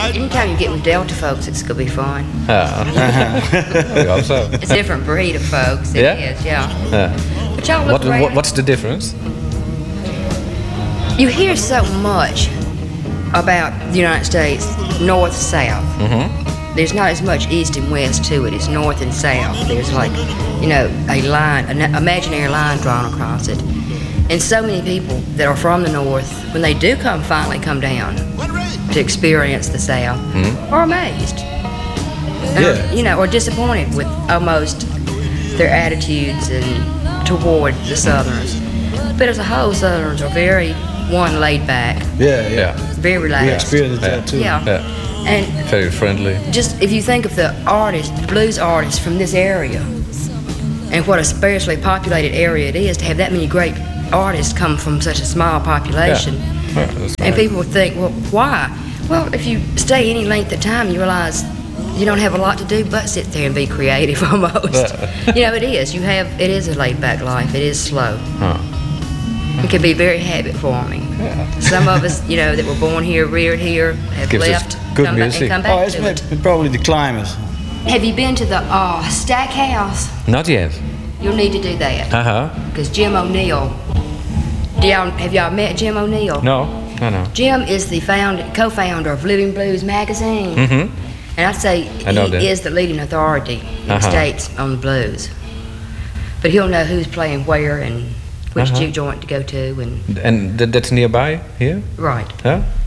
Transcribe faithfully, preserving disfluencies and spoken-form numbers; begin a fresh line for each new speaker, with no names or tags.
anytime you get with Delta folks, it's gonna be fun.
Yeah. I hope so.
It's a different breed of folks. It
Yeah?
is, yeah.
Yeah.
But y'all look
What,
around.
what what's the difference?
You hear so much about the United States, north, south.
Mm-hmm.
There's not as much east and west to it. It's north and south. There's like, you know, a line, an imaginary line drawn across it. And so many people that are from the north, when they do come, finally come down to experience the south,
Mm-hmm.
are amazed. And
Yeah.
are, you know, or disappointed with almost their attitudes and toward the Southerners. But as a whole, Southerners are very, one, laid back,
Yeah, yeah.
Yeah.
very
We
relaxed.
experienced
Yeah.
that too.
Yeah.
Yeah.
And
Very friendly.
just if you think of the artists, blues artists from this area, and what a sparsely populated area it is to have that many great artists come from such a small population.
Yeah. Yeah, that's
And
right.
people would think, well, why? Well, if you stay any length of time, you realize you don't have a lot to do but sit there and be creative almost.
Yeah.
You know, it is. You have, it is a laid back life. It is slow.
Huh.
It can be very habit forming. Some of us, you know, that were born here, reared here, have
Gives us
left,
good
come back,
music.
and come back
Oh, it's
to it.
ma- probably the climate.
Have you been to the uh, Stack House?
Not yet.
You'll need to do that
Uh huh.
because Jim O'Neill. Do y'all, have y'all met Jim O'Neill?
No. No. No.
Jim is the found, co-founder of Living Blues magazine,
Mm-hmm.
and I'd say
I know
he
that.
is the leading authority in the
Uh-huh.
states on the blues. But he'll know who's playing where and which
Uh-huh.
juke joint to go to, and
And that, that's nearby here.
right.
Yeah.